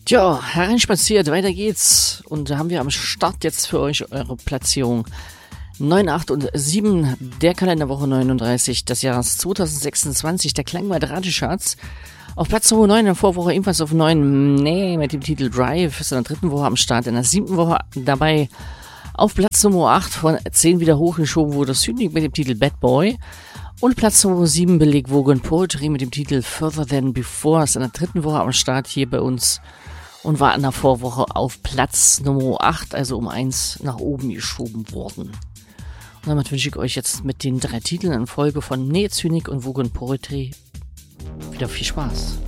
Tja, hereinspaziert, weiter geht's. Und da haben wir am Start jetzt für euch eure Platzierung 9, 8 und 7 der Kalenderwoche 39 des Jahres 2026, der Klangwald Radiocharts. Auf Platz Nummer 9 in der Vorwoche ebenfalls auf 9, mit dem Titel Drive, ist in der 3. Woche am Start, in der 7. Woche dabei. Auf Platz Nummer 8 von 10 wieder hochgeschoben wurde Cynic mit dem Titel Bad Boy. Und Platz Nummer 7 belegt Vogue Poetry mit dem Titel Further Than Before, ist in der 3. Woche am Start hier bei uns. Und war in der Vorwoche auf Platz Nummer 8, also um 1 nach oben geschoben worden. Und damit wünsche ich euch jetzt mit den 3 Titeln in Folge von Cynic und Vogue Poetry wieder viel Spaß.